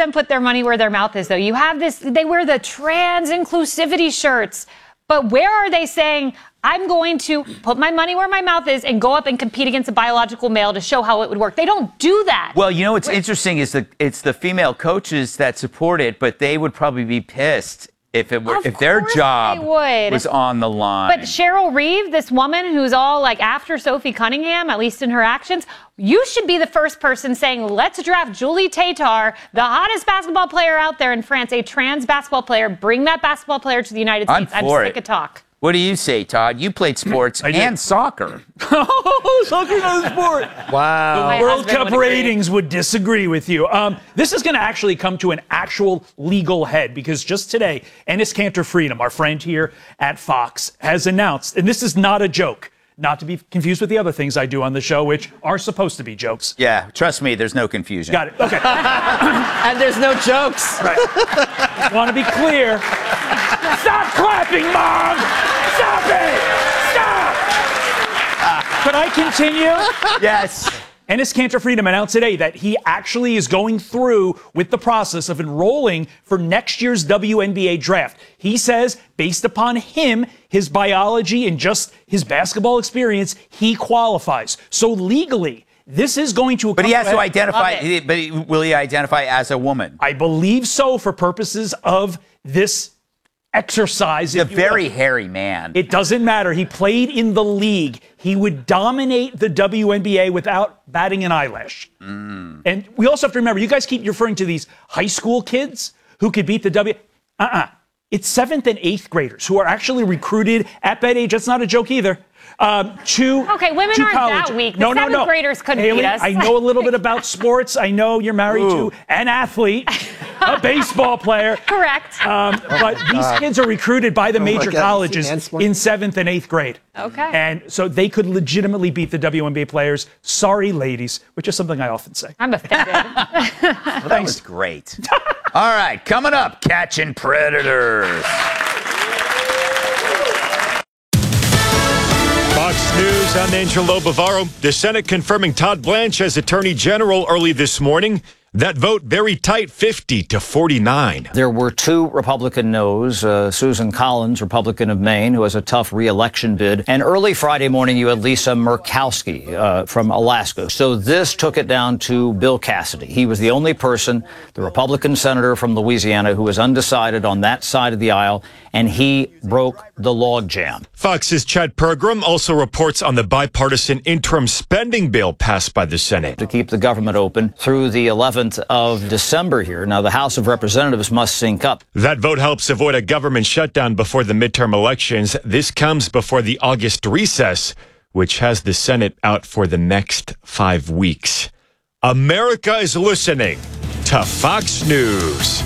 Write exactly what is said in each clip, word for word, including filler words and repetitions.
them put their money where their mouth is, though. You have this, they wear the trans inclusivity shirts, but where are they saying, I'm going to put my money where my mouth is and go up and compete against a biological male to show how it would work? They don't do that. Well, you know what's interesting is that it's the female coaches that support it, but they would probably be pissed if it were Of if their course job they would. was on the line. But Cheryl Reeve, this woman who's all like after Sophie Cunningham, at least in her actions, you should be the first person saying, let's draft Julie Tatar, the hottest basketball player out there in France, a trans basketball player. Bring that basketball player to the United I'm States. for I'm sick it. of talk. What do you say, Todd? You played sports and soccer. Oh, soccer's not a sport. Wow. My World husband Cup would agree. ratings would disagree with you. Um, this is going to actually come to an actual legal head because just today, Enes Kanter Freedom, our friend here at Fox, has announced, and this is not a joke, not to be confused with the other things I do on the show, which are supposed to be jokes. Yeah, trust me, there's no confusion. Got it. Okay. And there's no jokes. Right. Want to be clear. Stop clapping, Mom! Stop it! Stop! Could I continue? Yes. Enes Kanter Freedom announced today that he actually is going through with the process of enrolling for next year's W N B A draft. He says, based upon him, his biology, and just his basketball experience, he qualifies. So legally, this is going to... But he has to identify, he, but he, will he identify as a woman? I believe so for purposes of this exercise. He's a very hairy man. It doesn't matter. He played in the league. He would dominate the W N B A without batting an eyelash. Mm. And we also have to remember, you guys keep referring to these high school kids who could beat the W. Uh-uh. It's seventh and eighth graders who are actually recruited at that age. That's not a joke either. Um, to Okay, women to aren't college. that weak. The No, no, seventh no. graders couldn't Haley, beat us. I know a little bit about sports. I know you're married Ooh. to an athlete, a baseball player. Correct. Um, but these kids are recruited by the Oh my major God, colleges is he mansplaining? in seventh and eighth grade. Okay. And so they could legitimately beat the W N B A players. Sorry, ladies, which is something I often say. I'm offended. Well, that was great. All right, coming up, Catching Predators. Fox News, I'm Angelo Bavaro. The Senate confirming Todd Blanche as Attorney General early this morning. That vote very tight, fifty to forty-nine. There were two Republican no's. Uh, Susan Collins, Republican of Maine, who has a tough re-election bid. And early Friday morning, you had Lisa Murkowski uh, from Alaska. So this took it down to Bill Cassidy. He was the only person, the Republican senator from Louisiana, who was undecided on that side of the aisle, and he broke the logjam. Fox's Chad Pergram also reports on the bipartisan interim spending bill passed by the Senate. To keep the government open through the eleventh of December here. Now, the House of Representatives must sync up. That vote helps avoid a government shutdown before the midterm elections. This comes before the August recess, which has the Senate out for the next five weeks. America is listening to Fox News.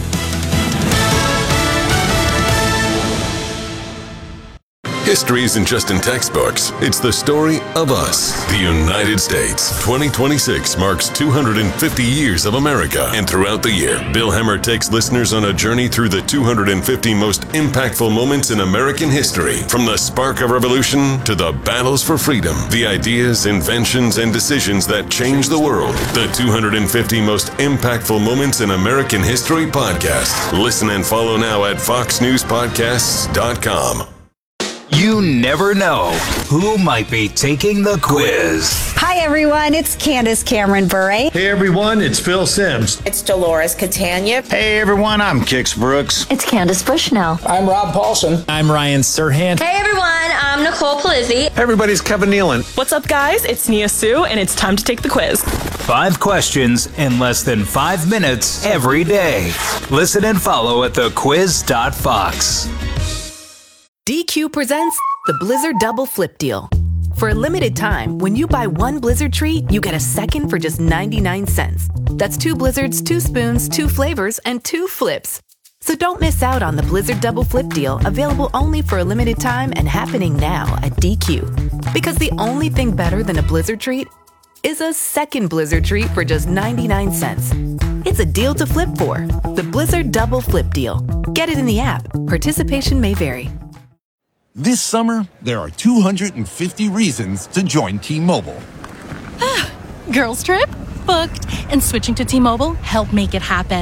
History isn't just in textbooks. It's the story of us, the United States. twenty twenty-six marks two hundred fifty years of America. And throughout the year, Bill Hemmer takes listeners on a journey through the two hundred fifty most impactful moments in American history. From the spark of revolution to the battles for freedom, the ideas, inventions, and decisions that changed the world. The two hundred fifty most impactful moments in American history podcast. Listen and follow now at fox news podcasts dot com. You never know who might be taking the quiz. Hi, everyone. It's Candace Cameron Bure. Hey, everyone. It's Phil Sims. It's Dolores Catania. Hey, everyone. I'm Kix Brooks. It's Candace Bushnell. I'm Rob Paulson. I'm Ryan Serhant. Hey, everyone. I'm Nicole Palizzi. Hey, everybody. It's Kevin Nealon. What's up, guys? It's Nia Sue, and it's time to take the quiz. Five questions in less than five minutes every day. Listen and follow at the quiz dot fox. D Q presents the Blizzard Double Flip Deal. For a limited time, when you buy one Blizzard treat, you get a second for just ninety-nine cents. That's two Blizzards, two spoons, two flavors, and two flips. So don't miss out on the Blizzard Double Flip Deal, available only for a limited time and happening now at D Q. Because the only thing better than a Blizzard treat is a second Blizzard treat for just ninety-nine cents. It's a deal to flip for. The Blizzard Double Flip Deal. Get it in the app. Participation may vary. This summer, there are two hundred fifty reasons to join T-Mobile. Girls trip? Booked. And switching to T-Mobile helped make it happen.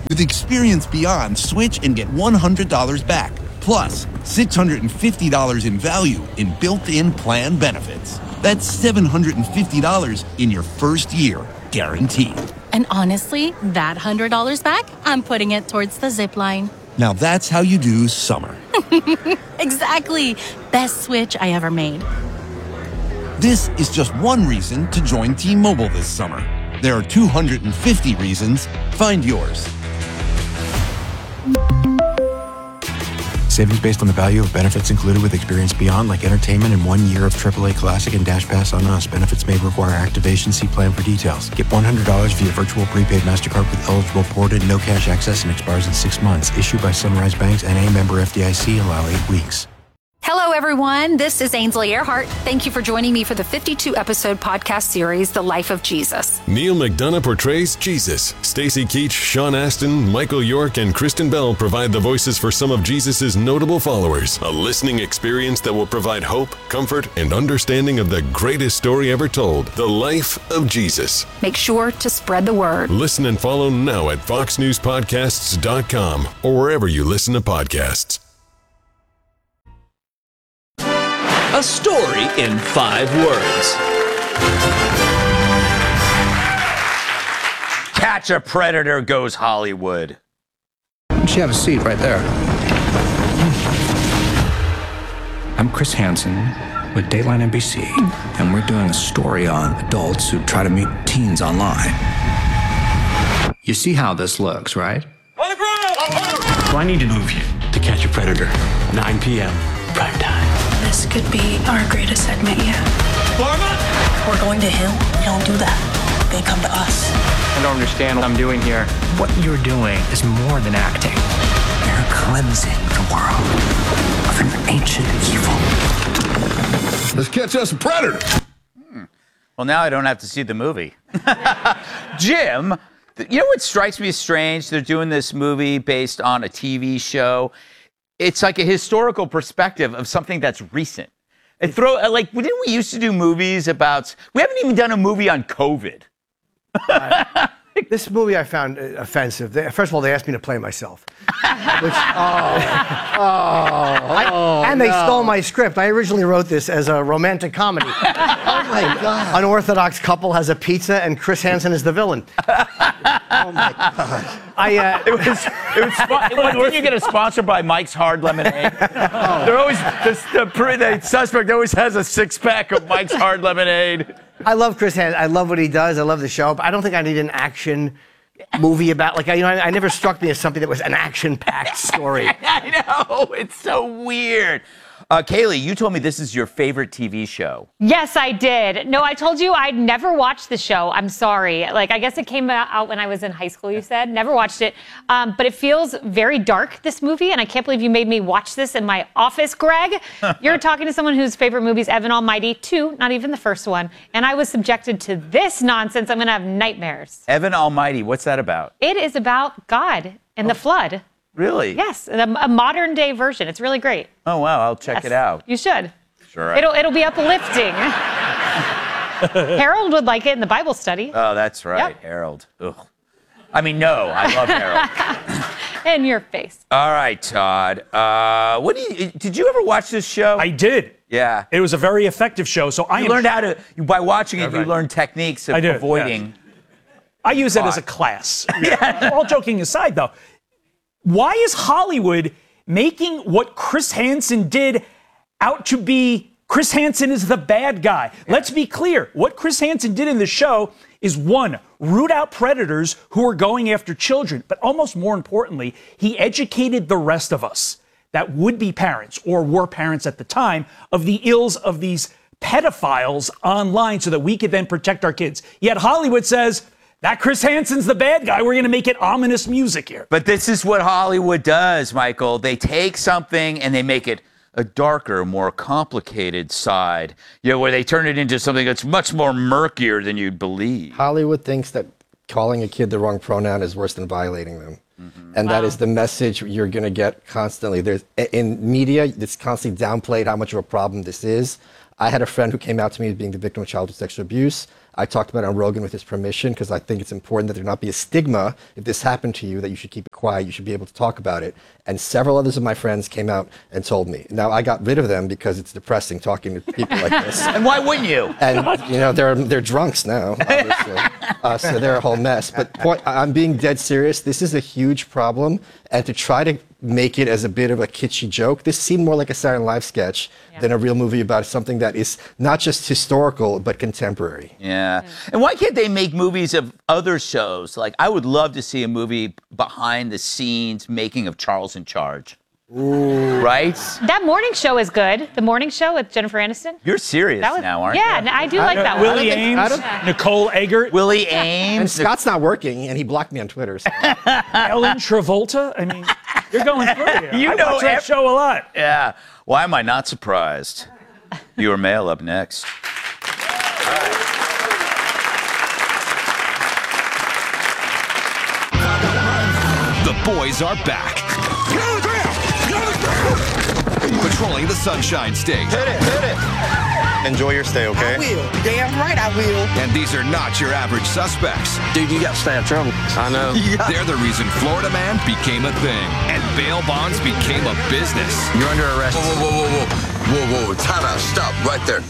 With Experience Beyond, switch and get one hundred dollars back, plus six hundred fifty dollars in value in built-in plan benefits. That's seven hundred fifty dollars in your first year, guaranteed. And honestly, that one hundred dollars back, I'm putting it towards the zip line. Now that's how you do summer. Exactly. Best switch I ever made. This is just one reason to join T-Mobile this summer. There are two hundred fifty reasons. Find yours. Savings based on the value of benefits included with Experience Beyond, like entertainment and one year of triple A Classic and Dash Pass on Us. Benefits may require activation. See plan for details. Get one hundred dollars via virtual prepaid MasterCard with eligible port and no cash access and expires in six months. Issued by Sunrise Banks, N A member F D I C. Allow eight weeks. Hello, everyone. This is Ainsley Earhart. Thank you for joining me for the fifty-two episode podcast series, The Life of Jesus. Neil McDonough portrays Jesus. Stacey Keach, Sean Astin, Michael York, and Kristen Bell provide the voices for some of Jesus' notable followers. A listening experience that will provide hope, comfort, and understanding of the greatest story ever told, The Life of Jesus. Make sure to spread the word. Listen and follow now at fox news podcasts dot com or wherever you listen to podcasts. A story in five words. Catch a Predator goes Hollywood. Why don't you have a seat right there? I'm Chris Hansen with Dateline N B C, and we're doing a story on adults who try to meet teens online. You see how this looks, right? On the ground! So I need to move you to Catch a Predator, nine p.m. prime time. This could be our greatest segment yet. Barma! We're going to him. We don't do that. They come to us. I don't understand what I'm doing here. What you're doing is more than acting. You're cleansing the world of an ancient evil. Let's catch us a predator. Hmm. Well, now I don't have to see the movie. Jim, you know what strikes me as strange? They're doing this movie based on a T V show. It's like a historical perspective of something that's recent. And throw like, didn't we used to do movies about? We haven't even done a movie on COVID. Uh, this movie I found offensive. They, first of all, they asked me to play myself, which, oh, oh, I, and they no. stole my script. I originally wrote this as a romantic comedy. Oh my God! Unorthodox couple has a pizza, and Chris Hansen is the villain. Oh my God! I uh, it was it was. Spo- didn't you get a sponsor by Mike's Hard Lemonade? Oh. They're always the, the, the suspect always has a six pack of Mike's Hard Lemonade. I love Chris Hansen. I love what he does. I love the show. But I don't think I need an action movie about like I you know I, I never struck me as something that was an action-packed story. I know, it's so weird. Uh, Kaylee, you told me this is your favorite T V show. Yes, I did. No, I told you I'd never watched the show. I'm sorry. Like, I guess it came out when I was in high school, you said. Never watched it. Um, but it feels very dark, this movie, and I can't believe you made me watch this in my office, Greg. You're talking to someone whose favorite movie is Evan Almighty, two, not even the first one. And I was subjected to this nonsense. I'm going to have nightmares. Evan Almighty, what's that about? It is about God and oh. the flood. Really? Yes, a, a modern day version. It's really great. Oh wow, I'll check yes, it out. You should. Sure. It'll it'll be uplifting. Harold would like it in the Bible study. Oh, that's right, yep. Harold. Ugh. I mean, no, I love Harold. In your face. All right, Todd. Uh, what do you? Did you ever watch this show? I did. Yeah. It was a very effective show. So I you am learned how to by watching it. Yeah, right. You learned techniques of I did, avoiding. Yes. I use it as a class. Yeah. All joking aside, though. Why is Hollywood making what Chris Hansen did out to be Chris Hansen is the bad guy? Yeah. Let's be clear. What Chris Hansen did in the show is, one, root out predators who are going after children. But almost more importantly, he educated the rest of us that would be parents or were parents at the time of the ills of these pedophiles online so that we could then protect our kids. Yet Hollywood says, that Chris Hansen's the bad guy. We're going to make it ominous music here. But this is what Hollywood does, Michael. They take something and they make it a darker, more complicated side, you know, where they turn it into something that's much more murkier than you'd believe. Hollywood thinks that calling a kid the wrong pronoun is worse than violating them. Mm-hmm. And wow. that is the message you're going to get constantly. There's in media, it's constantly downplayed how much of a problem this is. I had a friend who came out to me as being the victim of childhood sexual abuse. I talked about it on Rogan with his permission because I think it's important that there not be a stigma if this happened to you, that you should keep it quiet. You should be able to talk about it. And several others of my friends came out and told me. Now, I got rid of them because it's depressing talking to people like this. And why wouldn't you? And, you know, they're, they're drunks now, obviously. uh, so they're a whole mess. But point, I'm being dead serious. This is a huge problem. And to try to make it as a bit of a kitschy joke, this seemed more like a Saturday Night Live sketch yeah. than a real movie about something that is not just historical, but contemporary. Yeah. yeah. And why can't they make movies of other shows? Like, I would love to see a movie behind the scenes making of Charles in Charge. Ooh. Right? That morning show is good. The morning show with Jennifer Aniston. You're serious was, now, aren't yeah, you? Yeah, I do like that Willie one. Ames, yeah. Nicole Eggert. Willie Ames. And Scott's not working, and he blocked me on Twitter. So. Ellen Travolta. I mean, you're going through it. You I know watch that ev- show a lot. Yeah. Why am I not surprised? Your mail up next. The boys are back. Patrolling the Sunshine State. Hit it, hit it. Enjoy your stay, okay? I will. Damn right I will. And these are not your average suspects. Dude, you got to stay out of trouble. I know. Yeah. They're the reason Florida Man became a thing and bail bonds became a business. You're under arrest. Whoa, whoa, whoa, whoa, whoa, whoa, whoa, time out, stop, right there.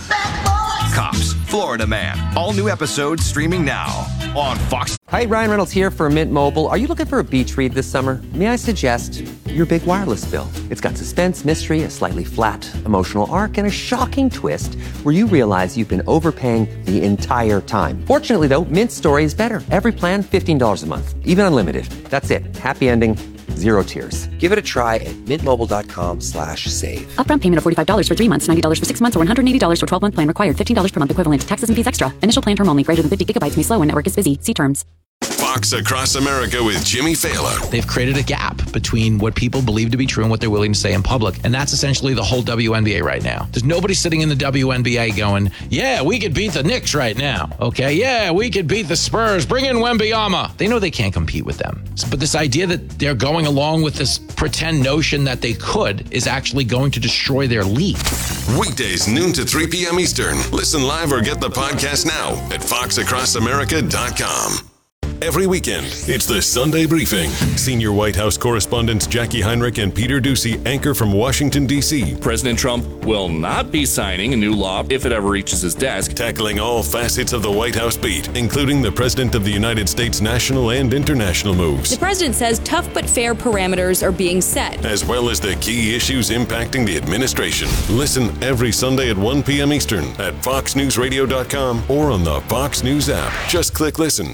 Cops, Florida Man. All new episodes streaming now on Fox. Hi, Ryan Reynolds here for Mint Mobile. Are you looking for a beach read this summer? May I suggest your big wireless bill? It's got suspense, mystery, a slightly flat emotional arc, and a shocking twist where you realize you've been overpaying the entire time. Fortunately, though, Mint's story is better. Every plan, fifteen dollars a month, even unlimited. That's it. Happy ending. Zero tears. Give it a try at mintmobile.com slash save. Upfront payment of forty-five dollars for three months, ninety dollars for six months, or one hundred eighty dollars for twelve-month plan required. fifteen dollars per month equivalent. Taxes and fees extra. Initial plan term only. Greater than fifty gigabytes may slow when network is busy. See terms. Fox Across America with Jimmy Fallon. They've created a gap between what people believe to be true and what they're willing to say in public. And that's essentially the whole W N B A right now. There's nobody sitting in the W N B A going, yeah, we could beat the Knicks right now. Okay, yeah, we could beat the Spurs. Bring in Wembanyama. They know they can't compete with them. But this idea that they're going along with this pretend notion that they could is actually going to destroy their league. Weekdays, noon to three p.m. Eastern. Listen live or get the podcast now at fox across america dot com. Every weekend, it's the Sunday Briefing. Senior White House correspondents Jackie Heinrich and Peter Doocy anchor from Washington, D C President Trump will not be signing a new law if it ever reaches his desk. Tackling all facets of the White House beat, including the President of the United States' national and international moves. The president says tough but fair parameters are being set, as well as the key issues impacting the administration. Listen every Sunday at one p.m. Eastern at fox news radio dot com or on the Fox News app. Just click listen.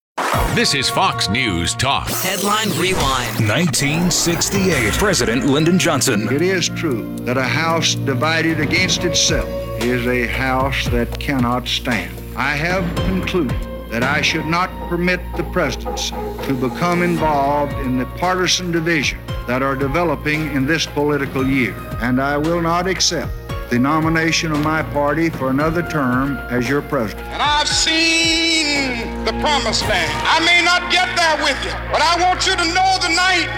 This is Fox News Talk. Headline Rewind. nineteen sixty-eight. President Lyndon Johnson. It is true that a house divided against itself is a house that cannot stand. I have concluded that I should not permit the presidency to become involved in the partisan divisions that are developing in this political year, and I will not accept the nomination of my party for another term as your president. And I've seen the promised land. I may not get there with you, but I want you to know tonight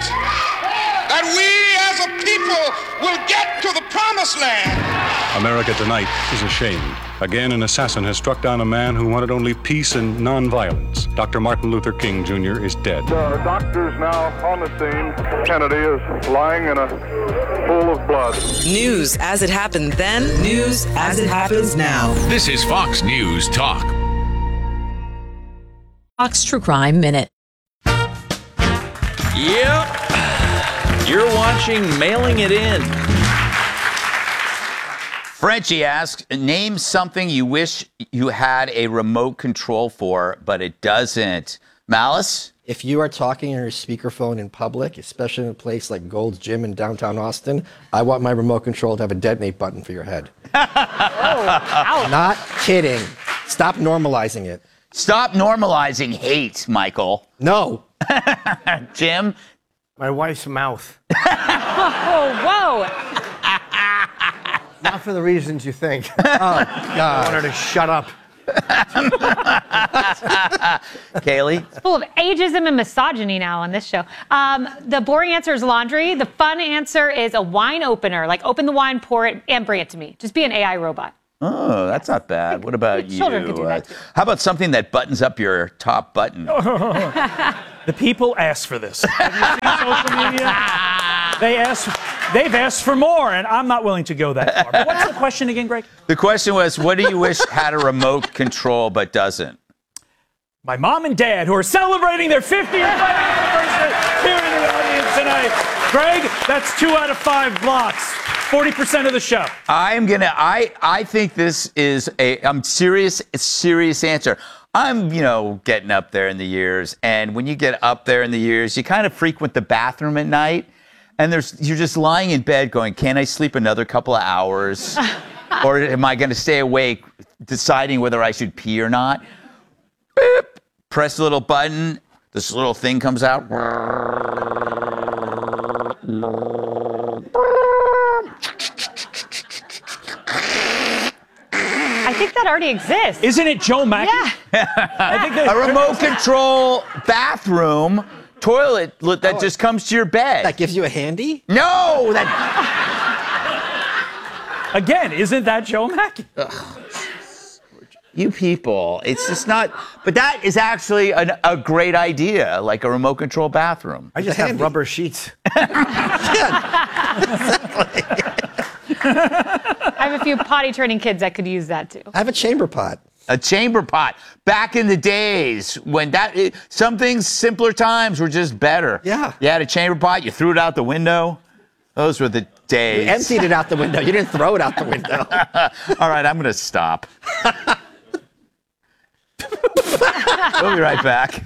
that we as a people will get to the promised land. America tonight is ashamed. Again, an assassin has struck down a man who wanted only peace and nonviolence. Doctor Martin Luther King Junior is dead. The doctors now on the scene. Kennedy is lying in a pool of blood. News as it happened then, news as it happens now. This is Fox News Talk. Fox True Crime Minute. Yep. You're watching Mailing It In. Frenchie asks, name something you wish you had a remote control for, but it doesn't. Malice? If you are talking on your speakerphone in public, especially in a place like Gold's Gym in downtown Austin, I want my remote control to have a detonate button for your head. Oh, not kidding. Stop normalizing it. Stop normalizing hate, Michael. No. Jim? My wife's mouth. Oh, whoa. Not for the reasons you think. Oh, God. I want her to shut up. Kaylee? It's full of ageism and misogyny now on this show. Um, the boring answer is laundry. The fun answer is a wine opener. Like, open the wine, pour it, and bring it to me. Just be an A I robot. Oh, that's not bad. What about you? Children could do that too. Uh, how about something that buttons up your top button? The people asked for this. Have you seen social media? They asked, they've asked for more, and I'm not willing to go that far. But what's the question again, Greg? The question was, what do you wish had a remote control but doesn't? My mom and dad, who are celebrating their fiftieth anniversary here in the audience tonight. Greg, that's two out of five blocks. forty percent of the show. I'm gonna. I I think this is a. I'm serious. A serious answer. I'm, you know, getting up there in the years, and when you get up there in the years, you kind of frequent the bathroom at night, and there's you're just lying in bed going, can I sleep another couple of hours, or am I going to stay awake, deciding whether I should pee or not? Beep. Press the little button. This little thing comes out. I think that already exists. Isn't it Joe Mackey? Yeah. I think A remote control bathroom toilet that Oh, just comes to your bed. That gives you a handy? No, that. Again, isn't that Joe Mackey? You people, it's just not. But that is actually an, a great idea, like a remote control bathroom. I just have rubber sheets. I have a few potty training kids that could use that too. I have a chamber pot. A chamber pot. Back in the days when that, it, some things, simpler times were just better. Yeah. You had a chamber pot, you threw it out the window. Those were the days. You emptied it out the window. You didn't throw it out the window. All right, I'm going to stop. We'll be right back.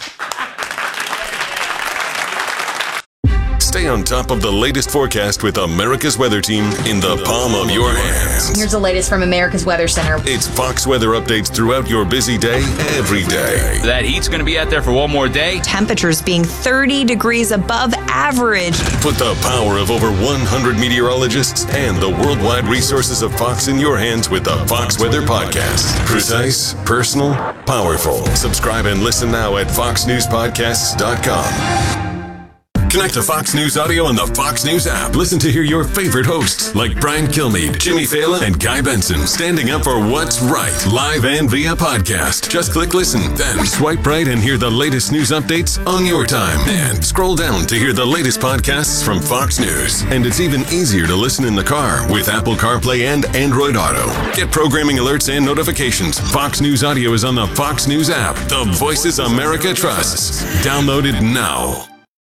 Stay on top of the latest forecast with America's Weather Team in the palm of your hands. Here's the latest from America's Weather Center. It's Fox weather updates throughout your busy day, every day. That heat's going to be out there for one more day. Temperatures being thirty degrees above average. Put the power of over one hundred meteorologists and the worldwide resources of Fox in your hands with the Fox Weather Podcast. Precise, personal, powerful. Subscribe and listen now at fox news podcasts dot com. Connect to Fox News Audio on the Fox News app. Listen to hear your favorite hosts like Brian Kilmeade, Jimmy Fallon, and Guy Benson standing up for what's right, live and via podcast. Just click listen, then swipe right and hear the latest news updates on your time. And scroll down to hear the latest podcasts from Fox News. And it's even easier to listen in the car with Apple CarPlay and Android Auto. Get programming alerts and notifications. Fox News Audio is on the Fox News app. The voices America trusts. Download it now.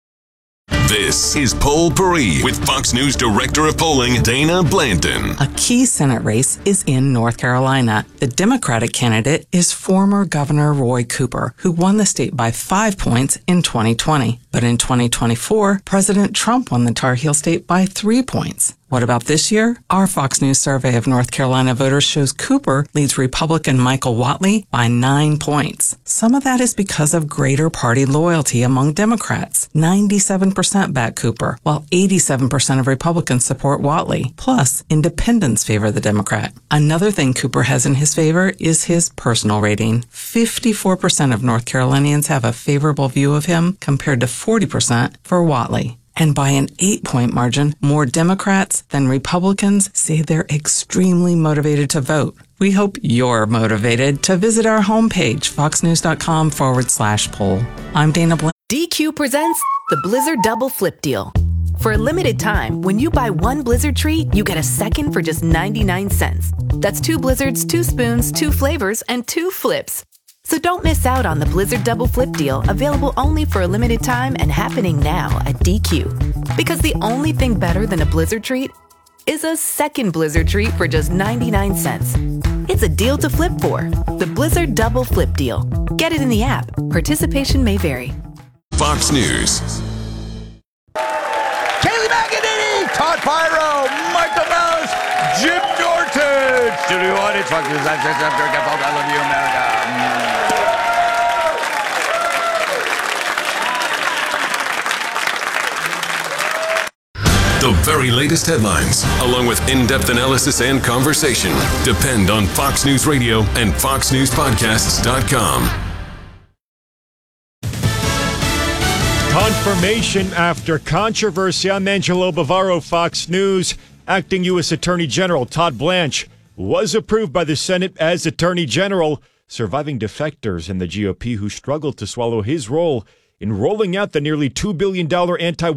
This is Poll Paris with Fox News Director of Polling, Dana Blanton. A key Senate race is in North Carolina. The Democratic candidate is former Governor Roy Cooper, who won the state by five points in twenty twenty. But in twenty twenty-four, President Trump won the Tar Heel state by three points. What about this year? Our Fox News survey of North Carolina voters shows Cooper leads Republican Michael Whatley by nine points. Some of that is because of greater party loyalty among Democrats. ninety-seven percent back Cooper, while eighty-seven percent of Republicans support Whatley. Plus, independents favor the Democrat. Another thing Cooper has in his favor is his personal rating. fifty-four percent of North Carolinians have a favorable view of him compared to forty percent for Whatley. And by an eight-point margin, more Democrats than Republicans say they're extremely motivated to vote. We hope you're motivated to visit our homepage, foxnews.com forward slash poll. I'm Dana Blanton. D Q presents the Blizzard Double Flip Deal. For a limited time, when you buy one Blizzard treat, you get a second for just ninety-nine cents. That's two Blizzards, two spoons, two flavors, and two flips. So don't miss out on the Blizzard Double Flip Deal, available only for a limited time and happening now at D Q. Because the only thing better than a Blizzard treat is a second Blizzard treat for just ninety-nine cents. It's a deal to flip for. The Blizzard Double Flip Deal. Get it in the app. Participation may vary. Fox News. Kaylee McEnany, Todd Pyro, Michael Mouse, Jim Norton. Studio audience, Fox News. I love you, America. The very latest headlines, along with in-depth analysis and conversation, depend on Fox News Radio and fox news podcasts dot com. Confirmation after controversy. I'm Angelo Bavaro, Fox News. Acting U S Attorney General Todd Blanche was approved by the Senate as Attorney General, surviving defectors in the G O P who struggled to swallow his role in rolling out the nearly two billion dollars anti